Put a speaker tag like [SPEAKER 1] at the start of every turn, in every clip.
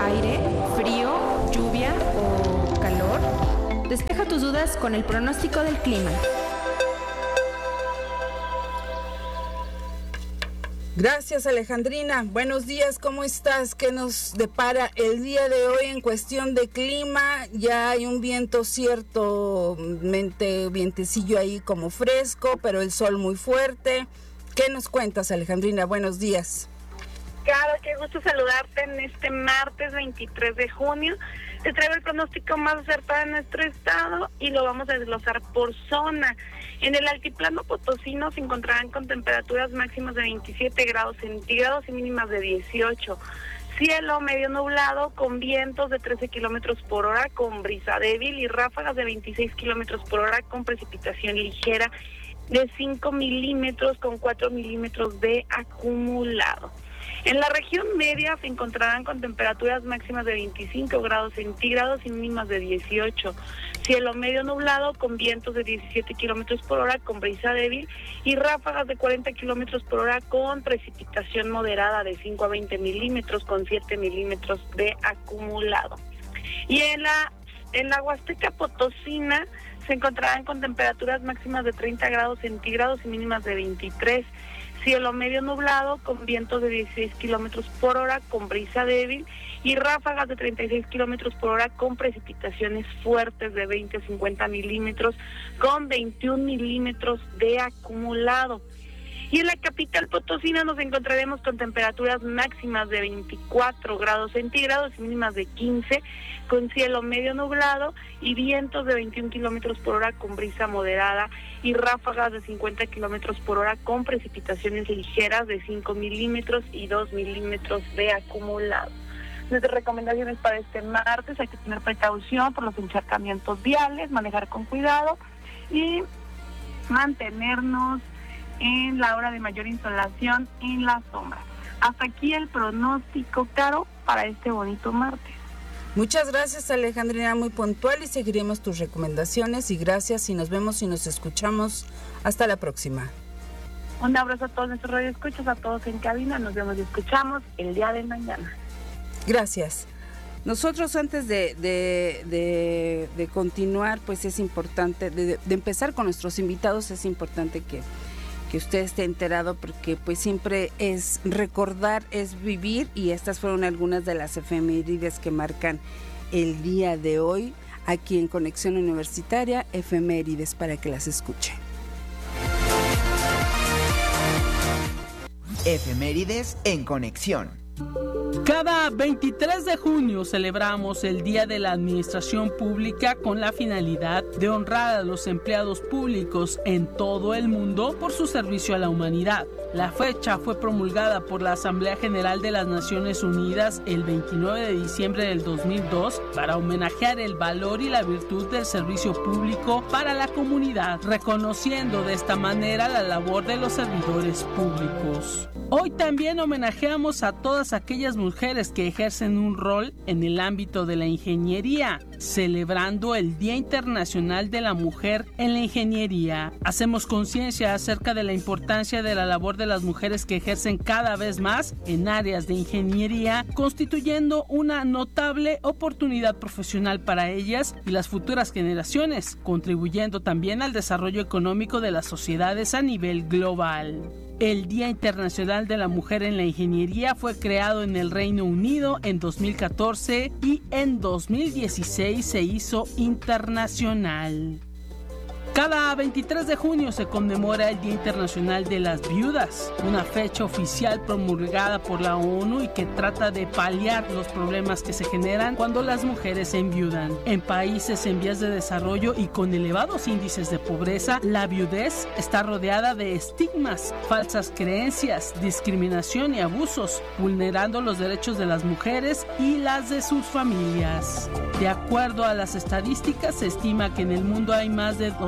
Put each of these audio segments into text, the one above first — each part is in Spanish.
[SPEAKER 1] aire, frío, lluvia o calor? Despeja tus dudas con el pronóstico del clima.
[SPEAKER 2] Gracias, Alejandrina. Buenos días, ¿cómo estás? ¿Qué nos depara el día de hoy en cuestión de clima? Ya hay un viento ciertamente, vientecillo ahí como fresco, pero el sol muy fuerte. ¿Qué nos cuentas, Alejandrina? Buenos días.
[SPEAKER 3] Claro, qué gusto saludarte en este martes 23 de junio. Te traigo el pronóstico más acertado de nuestro estado y lo vamos a desglosar por zona. En el altiplano potosino se encontrarán con temperaturas máximas de 27 grados centígrados y mínimas de 18. Cielo medio nublado con vientos de 13 kilómetros por hora con brisa débil y ráfagas de 26 kilómetros por hora con precipitación ligera de 5 milímetros con 4 milímetros de acumulado. En la región media se encontrarán con temperaturas máximas de 25 grados centígrados y mínimas de 18. Cielo medio nublado con vientos de 17 kilómetros por hora con brisa débil y ráfagas de 40 kilómetros por hora con precipitación moderada de 5 a 20 milímetros con 7 milímetros de acumulado. Y en la Huasteca Potosina se encontrarán con temperaturas máximas de 30 grados centígrados y mínimas de 23. Cielo medio nublado con vientos de 16 kilómetros por hora con brisa débil y ráfagas de 36 kilómetros por hora con precipitaciones fuertes de 20 a 50 milímetros con 21 milímetros de acumulado. Y en la capital potosina nos encontraremos con temperaturas máximas de 24 grados centígrados y mínimas de 15, con cielo medio nublado y vientos de 21 kilómetros por hora con brisa moderada y ráfagas de 50 kilómetros por hora con precipitaciones ligeras de 5 milímetros y 2 milímetros de acumulado. Nuestras recomendaciones para este martes: hay que tener precaución por los encharcamientos viales, manejar con cuidado y mantenernos en la hora de mayor insolación en la sombra. Hasta aquí el pronóstico, Caro, para este bonito martes.
[SPEAKER 2] Muchas gracias, Alejandrina, muy puntual, y seguiremos tus recomendaciones. Y gracias, y nos vemos y nos escuchamos. Hasta la próxima.
[SPEAKER 3] Un abrazo a todos nuestros radioescuchas, a todos en cabina. Nos vemos y escuchamos el día de mañana.
[SPEAKER 2] Gracias. Nosotros, antes de continuar, pues es importante, de empezar con nuestros invitados, es importante que usted esté enterado, porque pues siempre es recordar, es vivir, y estas fueron algunas de las efemérides que marcan el día de hoy aquí en Conexión Universitaria. Efemérides para que las escuche.
[SPEAKER 4] Efemérides en Conexión.
[SPEAKER 5] Cada 23 de junio celebramos el Día de la Administración Pública con la finalidad de honrar a los empleados públicos en todo el mundo por su servicio a la humanidad. La fecha fue promulgada por la Asamblea General de las Naciones Unidas el 29 de diciembre del 2002 para homenajear el valor y la virtud del servicio público para la comunidad, reconociendo de esta manera la labor de los servidores públicos. Hoy también homenajeamos a todas aquellas mujeres que ejercen un rol en el ámbito de la ingeniería, celebrando el Día Internacional de la Mujer en la Ingeniería. Hacemos conciencia acerca de la importancia de la labor de las mujeres que ejercen cada vez más en áreas de ingeniería, constituyendo una notable oportunidad profesional para ellas y las futuras generaciones, contribuyendo también al desarrollo económico de las sociedades a nivel global. El Día Internacional de la Mujer en la Ingeniería fue creado en el Reino Unido en 2014 y en 2016 se hizo internacional. Cada 23 de junio se conmemora el Día Internacional de las Viudas, una fecha oficial promulgada por la ONU y que trata de paliar los problemas que se generan cuando las mujeres se enviudan. En países en vías de desarrollo y con elevados índices de pobreza, la viudez está rodeada de estigmas, falsas creencias, discriminación y abusos, vulnerando los derechos de las mujeres y las de sus familias. De acuerdo a las estadísticas, se estima que en el mundo hay más de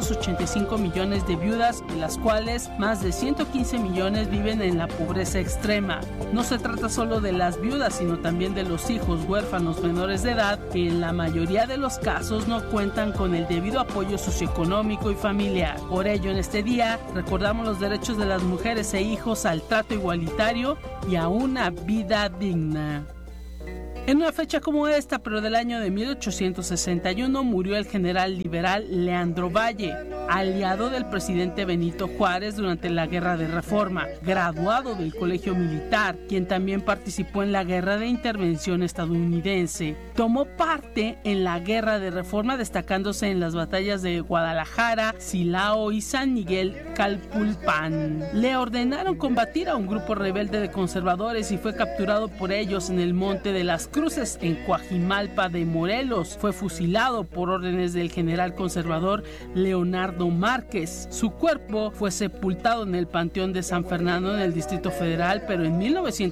[SPEAKER 5] 285 millones de viudas, de las cuales más de 115 millones viven en la pobreza extrema. No se trata solo de las viudas, sino también de los hijos huérfanos menores de edad, que en la mayoría de los casos no cuentan con el debido apoyo socioeconómico y familiar. Por ello, en este día, recordamos los derechos de las mujeres e hijos al trato igualitario y a una vida digna. En una fecha como esta, pero del año de 1861, murió el general liberal Leandro Valle, aliado del presidente Benito Juárez durante la Guerra de Reforma, graduado del Colegio Militar, quien también participó en la Guerra de Intervención estadounidense. Tomó parte en la Guerra de Reforma, destacándose en las batallas de Guadalajara, Silao y San Miguel Calpulpan. Le ordenaron combatir a un grupo rebelde de conservadores y fue capturado por ellos en el Monte de las Cruces, en Coajimalpa de Morelos. Fue fusilado por órdenes del general conservador Leonardo Márquez. Su cuerpo fue sepultado en el Panteón de San Fernando en el Distrito Federal, pero en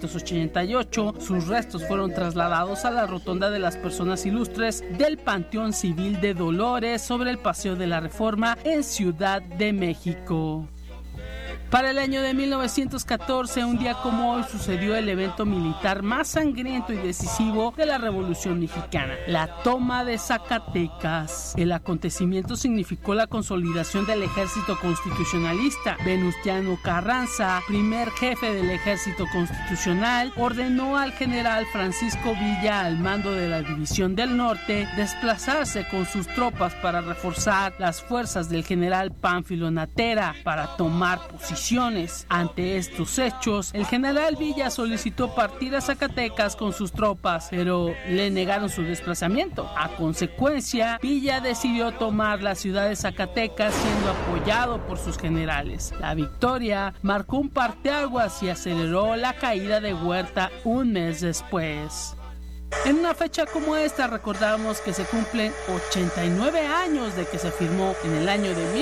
[SPEAKER 5] 1988 sus restos fueron trasladados a la Rotonda de las Personas Ilustres del Panteón Civil de Dolores sobre el Paseo de la Reforma en Ciudad de México. Para el año de 1914, un día como hoy, sucedió el evento militar más sangriento y decisivo de la Revolución Mexicana, la toma de Zacatecas. El acontecimiento significó la consolidación del ejército constitucionalista. Venustiano Carranza, primer jefe del ejército constitucional, ordenó al general Francisco Villa, al mando de la División del Norte, desplazarse con sus tropas para reforzar las fuerzas del general Pánfilo Natera para tomar posición. Ante estos hechos, el general Villa solicitó partir a Zacatecas con sus tropas, pero le negaron su desplazamiento. A consecuencia, Villa decidió tomar la ciudad de Zacatecas, siendo apoyado por sus generales. La victoria marcó un parteaguas y aceleró la caída de Huerta un mes después. En una fecha como esta recordamos que se cumplen 89 años de que se firmó en el año de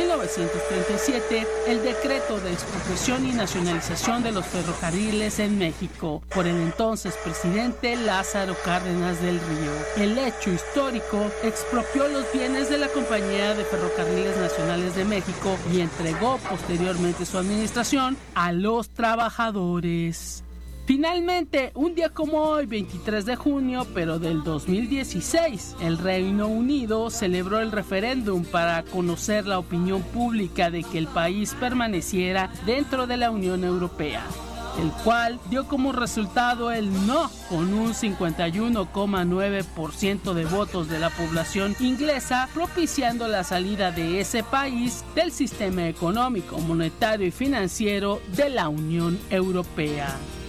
[SPEAKER 5] 1937 el decreto de expropiación y nacionalización de los ferrocarriles en México por el entonces presidente Lázaro Cárdenas del Río. El hecho histórico expropió los bienes de la Compañía de Ferrocarriles Nacionales de México y entregó posteriormente su administración a los trabajadores. Finalmente, un día como hoy, 23 de junio, pero del 2016, el Reino Unido celebró el referéndum para conocer la opinión pública de que el país permaneciera dentro de la Unión Europea, el cual dio como resultado el no, con un 51,9% de votos de la población inglesa, propiciando la salida de ese país del sistema económico, monetario y financiero de la Unión Europea.